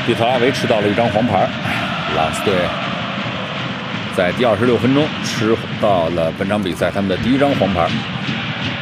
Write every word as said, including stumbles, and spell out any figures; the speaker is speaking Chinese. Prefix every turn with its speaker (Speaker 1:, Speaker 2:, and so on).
Speaker 1: 比特拉维吃到了一张黄牌，朗斯队在第二十六分钟吃到了本场比赛他们的第一张黄牌。